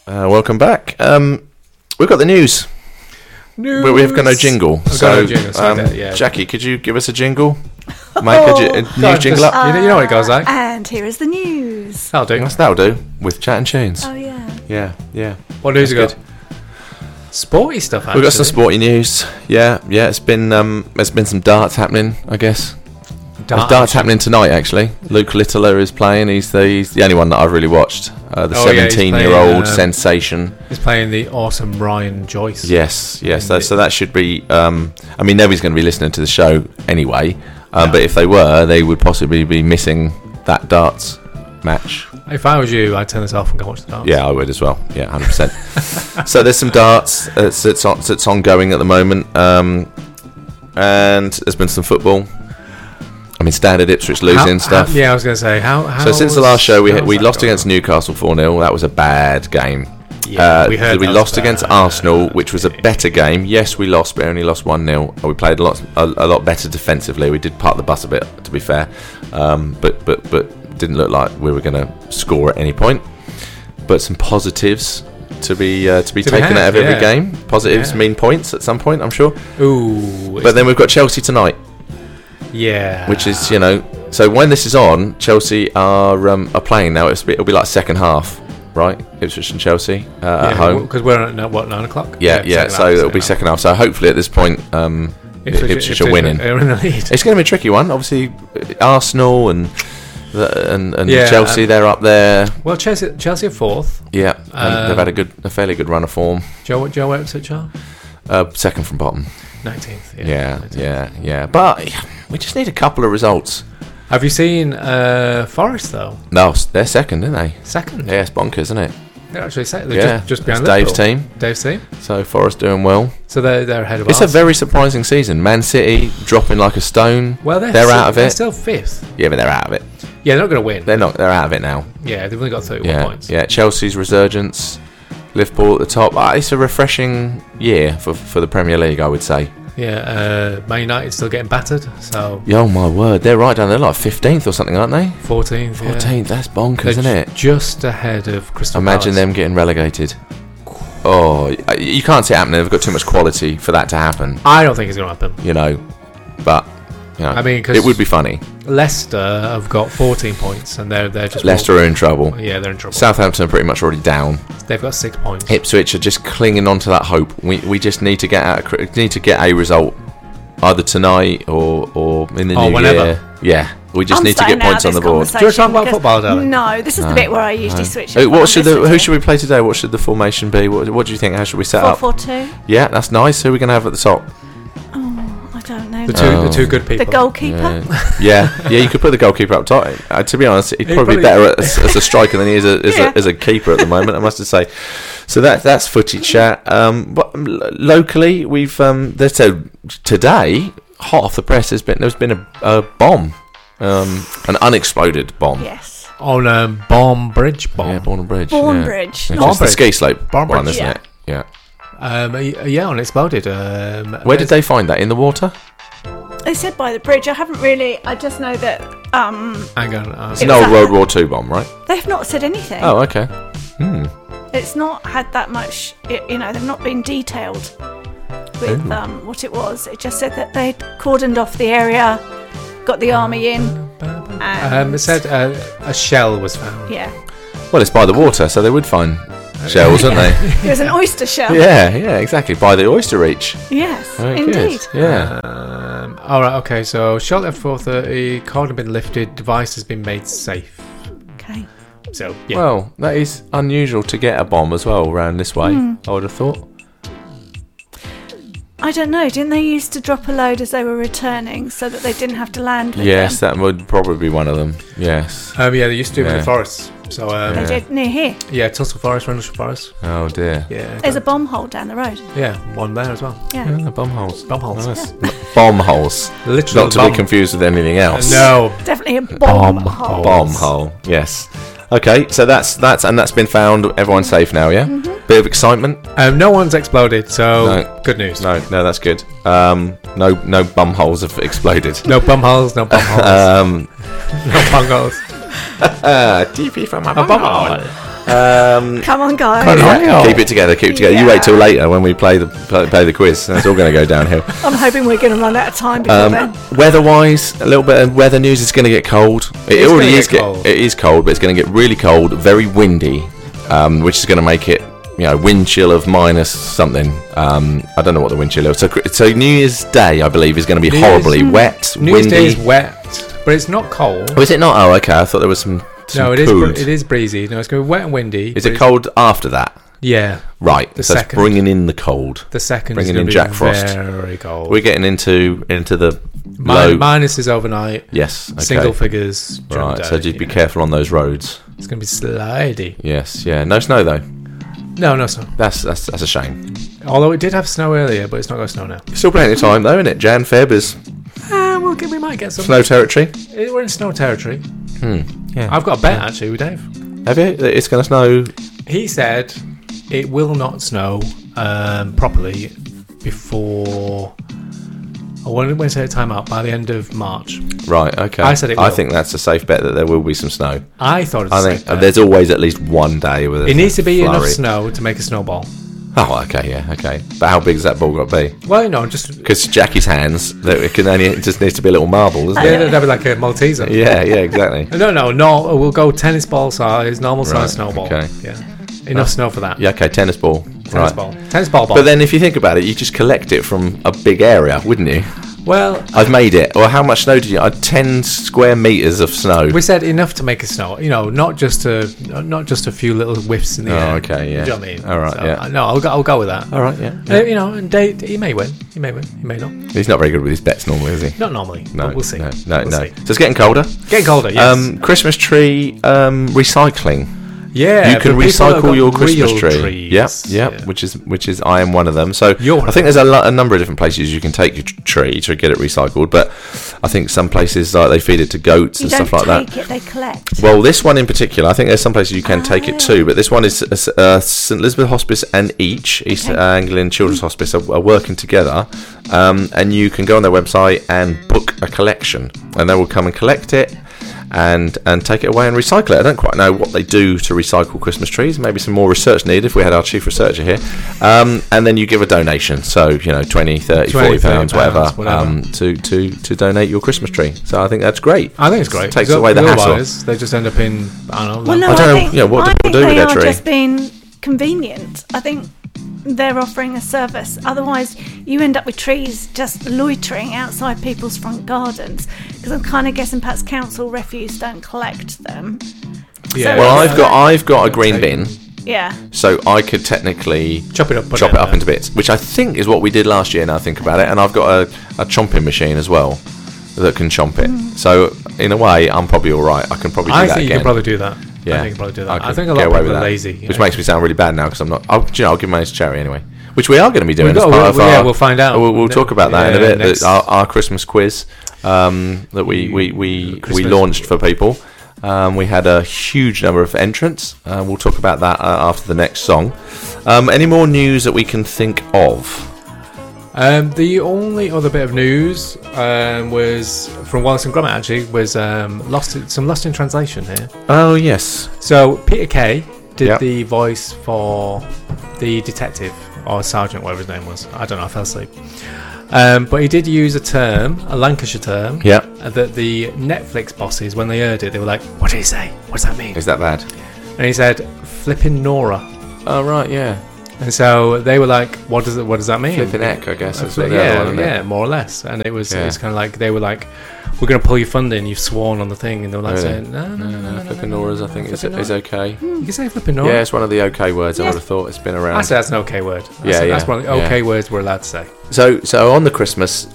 Welcome back. We've got the news. But we've got no jingle. Jackie, could you give us a jingle? Make a news jingle up. You know what it goes like. And here is the news. That'll do. With Chat and Tunes. Oh, yeah. Yeah. What news you got? Sporty stuff, actually. We've got some sporty news. Yeah. It's been there's been some darts happening, I guess. There's darts happening tonight, actually. Luke Littler is playing. He's the only one that I've really watched. The 17-year-old sensation. He's playing the awesome Ryan Joyce. Yes. So that should be. I mean, nobody's going to be listening to the show anyway. But if they were, they would possibly be missing that darts match. If I was you, I'd turn this off and go watch the darts. Yeah, I would as well. Yeah, 100%. So there's some darts. It's ongoing at the moment. And there's been some football. I mean, Standard Ipswich losing stuff. Yeah, I was going to say, how so since the last show, we lost against Newcastle 4-0. That was a bad game. Yeah, we lost against Arsenal, which was a better game. Yes, we lost, but only lost 1-0. We played a lot better defensively. We did park the bus a bit, to be fair, but didn't look like we were going to score at any point. But some positives to be taken out of every game. Positives mean points at some point, I'm sure. Ooh. But then we've got Chelsea tonight. Yeah. Which is, so when this is on, Chelsea are playing now. It'll be like second half, right? Ipswich and Chelsea at home. Because we're at 9 o'clock? Yeah. So it'll be second half. So hopefully at this point, Ipswich are winning. Are in the lead. It's going to be a tricky one. Obviously, Arsenal and Chelsea, they're up there. Well, Chelsea are fourth. Yeah, and they've had a fairly good run of form. Joe Ipswich are? Second from bottom. 19th. Yeah. But we just need a couple of results. Have you seen Forest though? No, they're second, aren't they? Second. Yeah, it's bonkers, isn't it? They're actually second. They're just behind Dave's team. Dave's team. So Forest doing well. So they're ahead of us. It's a very surprising season. Man City dropping like a stone. Well, they're out of it. They're still fifth. Yeah, but they're out of it. Yeah, they're not going to win. They're not. They're out of it now. Yeah, they've only got 31 points. Yeah, Chelsea's resurgence. Liverpool at the top. It's a refreshing year for the Premier League, I would say. Yeah, Man United still getting battered. So. Oh my word, they're right down there, like 15th or something, aren't they? 14th. 14th. That's bonkers, isn't it? Just ahead of Crystal Palace. Imagine them getting relegated. Oh, you can't see it happening. They've got too much quality for that to happen. I don't think it's going to happen. But. I mean, it would be funny. Leicester have got 14 points, and they're just. Leicester are in trouble. Yeah, they're in trouble. Southampton are pretty much already down. They've got 6 points. Ipswich are just clinging on to that hope. We just need to get a result, either tonight or in the new year. Yeah, we just need to get points on the board. Do you want to talk about football, darling? No, this is the bit where I usually switch. Who should we play today? What should the formation be? What do you think? How should we set up? 4-4-2. Yeah, that's nice. Who are we going to have at the top? I don't know. The two good people. The goalkeeper. Yeah, you could put the goalkeeper up top. To be honest, he'd probably be better as a striker than he is as a keeper at the moment, I must say. So that's footy chat. But locally, we've today, hot off the press, there's been a bomb, an unexploded bomb. Yes. On Bourne Bridge. Yeah, Bourne Bridge. Bourne Bridge. It's the ski slope one, isn't it? Yeah. Unexploded. Where did they find that? In the water? They said by the bridge. I just know that. Hang on. It's an old World War II bomb, right? They have not said anything. Oh, okay. It's not had that much. They've not been detailed with what it was. It just said that they'd cordoned off the area, got the army in. It said a shell was found. Yeah. Well, it's by the water, so they would find shells, wouldn't they? It was an oyster shell. Yeah, exactly. By the oyster reach. Yes, Very indeed. Good. Yeah. All right. Okay. So, shot at 4:30. Cordon been lifted. Device has been made safe. Okay. So, yeah. Well, that is unusual to get a bomb as well around this way. I would have thought. I don't know. Didn't they used to drop a load as they were returning so that they didn't have to land with Yes, them? that would probably be one of them. Yes. Yeah, they used to do it in the forests. So they did near here. Yeah, Tussle Forest, Rendlesham Forest. Oh dear. Yeah. There's a bomb hole down the road. Yeah, one there as well. Yeah. Bomb holes. Bomb holes. Nice. Bomb holes. Literally. Not to be confused with anything else. No. Definitely a bomb hole. Bomb hole. Yes. Okay, so that's been found. Everyone's safe now, yeah? Mm-hmm. Bit of excitement. No one's exploded, so good news. No, that's good. No bum holes have exploded. No bum holes, no bum holes. No bum holes. DP from a bum hole. Come on, guys. Come on. Yeah, keep it together. Keep it together. You Yeah. wait till later when we play the quiz. That's all going to go downhill. I'm hoping we're going to run out of time before then. Weather-wise, a little bit of weather news. It's going to get cold. It It's already gonna is. get cold. It is cold, but it's going to get really cold, very windy, which is going to make it, wind chill of minus something. I don't know what the wind chill is. So New Year's Day, I believe, is going to be horribly wet, New Year's windy. Day is wet, but it's not cold. Oh, is it not? Oh, okay. I thought there was some No, it cold. is breezy. No, it's going to be wet and windy. Is but it it's- cold after that? Yeah. Right. The So it's second. bringing in the cold. The second Bringing is in going to Jack be Frost. very cold. We're getting into the low. Minus is overnight. Yes. Okay. Single figures. during Right. the So day, just be yeah. careful on those roads. It's going to be slidey. Yes. Yeah. No snow though. No snow. That's a shame. Although it did have snow earlier, but it's not going to snow now. Still plenty of time though, isn't it? Jan, Feb is We might get some. snow territory. We're in snow territory. Yeah. I've got a bet actually with Dave. Have you? It's going to snow. He said it will not snow properly before. I want to say a time out by the end of March. Right. Okay. I said it I will. think that's a safe bet that there will be some snow. I thought it I was think safe bet. there's always at least one day with It needs to be enough flurry. snow to make a snowball. Oh, okay. Yeah. Okay. But how big has that ball got to be? Well, no, just Because Jackie's hands, it just needs to be a little marble, doesn't yeah, it? that'd be like a Malteser. Yeah. Yeah. Exactly. No. We'll go tennis ball size, normal Right, size snowball. okay. Yeah, enough snow for that. Yeah. Okay. Tennis ball. Tennis Right. ball. Tennis ball. But then, if you think about it, you just collect it from a big area, wouldn't you? Well, I've made it. Well, how much snow did you? 10 square meters of snow. we said enough to make a snow. Not just a few little whiffs in the air. Oh, okay, yeah. Do you know what I mean? All right, yeah. No, I'll go with that. All right. Yeah. And Dave, he may win. He may win. He may not. He's not very good with his bets normally, is he? Not normally. No. But we'll see. No. We'll No. see. So it's getting colder. Getting colder. Yes. Christmas tree recycling. yeah. You can for people that recycle got your Christmas real tree. trees. Yep, yeah. Which is I am one of them. So You're one I of think there's a number of different places you can take your tree to get it recycled. But I think some places like they feed it to goats You and don't stuff like take that. it, they collect. Well, this one in particular, I think there's some places you can take it to, but this one is St Elizabeth Hospice and East Anglian Children's Hospice are working together, and you can go on their website and book a collection, and they will come and collect it and take it away and recycle it. I don't quite know what they do to recycle Christmas trees. Maybe some more research needed if we had our chief researcher here. And then you give a donation, so 20, 30, 40 pounds, whatever, to donate your Christmas tree. So I think that's great. I think it's great. Takes away the hassle. Otherwise, they just end up in I don't know. Well, no, I don't know, think, yeah, what do I people think do with they their are tree? just being convenient. I think they're offering a service. Otherwise, you end up with trees just loitering outside people's front gardens. Because I'm kind of guessing perhaps council refuse don't collect them. Yeah. Well, Yeah. I've got a green bin, Yeah. so I could technically chop it up. put chop it up there. into bits, which I think is what we did last year. Now I think about it, and I've got a chomping machine as well that can chomp it. So in a way, I'm probably all right. I can probably do I that think you again. can probably do that. Yeah, I think you can probably do that. I could think a get lot of away people with are that, lazy. which makes me sound really bad now because I'm not. I'll give mine to Cherry anyway, which we are going to be doing. We've as got- part of yeah, our- we'll find out. We'll talk about that in a Yeah, bit. next- Our Christmas quiz that we Christmas. launched for people. We had a huge number of entrants. We'll talk about that after the next song. Any more news that we can think of? The only other bit of news was from Wallace and Gromit. Actually, was lost in translation here. Oh yes, So Peter Kay did Yep. the voice for the detective or sergeant, whatever his name was. I don't know. I fell asleep. But he did use a term, a Lancashire term, yeah. that the Netflix bosses, when they heard it, they were like, "What did he say? What does that mean?" Is that bad? And he said, "Flipping Nora." Oh right, yeah. And so they were like, "What does that mean?" Flipping Eck, I guess. That's what the yeah, other one, isn't it? yeah, more or less. And it was Yeah. kind of like they were like, "We're going to pull your funding. You've sworn on the thing." And they were like, Really? saying, "No. Flipping Nora's, I think, is Flipping okay. You can say flipping Nora." Yeah, it's one of the okay words. I Yeah. would have thought it's been around. I say that's an okay word. Yeah, That's yeah, one of the yeah. okay words we're allowed to say. So on the Christmas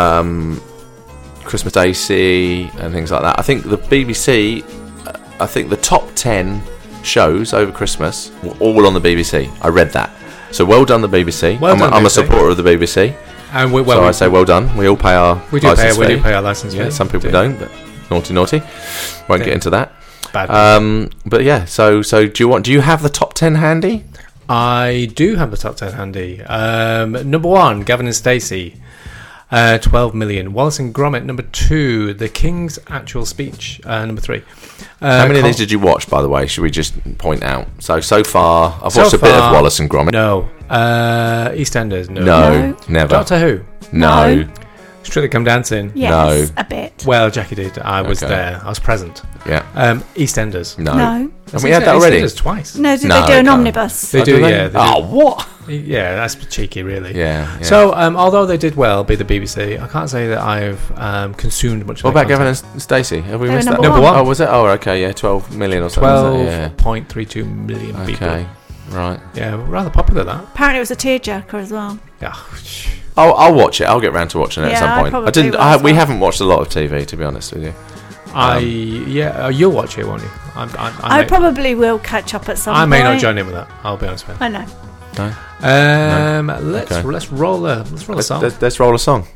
Christmas AC and things like that, I think the BBC, I think the top 10 shows over Christmas were all on the BBC. I read that. So well done the BBC. Well done, I'm a BBC. supporter of the BBC. And So I say well done. We all pay our we do license pay fee. our license fee. Yeah, some people Do. don't, but naughty. Won't get Yeah. into that. Bad. But yeah, so do you have the top 10 handy? I do have the top 10 handy. Number 1, Gavin and Stacey. 12 million. Wallace and Gromit, number 2. The King's Actual Speech, number 3. How many of these did you watch, by the way? Should we just point out? So far, I've watched a bit of Wallace and Gromit. No. EastEnders, no. No, never. Doctor Who? No. Strictly Come Dancing? Yes, a bit. Well, Jackie did. I was there. I was present. Yeah. EastEnders? No. And we had that already? EastEnders twice. No, did they do an omnibus? They do, they? yeah. They Oh, do. what? Yeah, that's cheeky, really. Yeah. So, although they did well, be the BBC, I can't say that I've consumed much of What their about Gavin content. and Stacey? Have we They were missed that? number one. Oh, was it? Oh, okay, yeah, 12 million or something. 12.32 million people. Okay, right. Yeah, rather popular, that. Apparently it was a tearjerker as well. Yeah. I'll watch it. I'll get round to watching it at Yeah, some I point. probably didn't. will as We well. haven't watched a lot of TV, to be honest with you. You'll watch it, won't you? I probably will catch up at some I point. may not join in with that. I'll be honest with you. I know. No. Let's roll a song. Let's roll a song.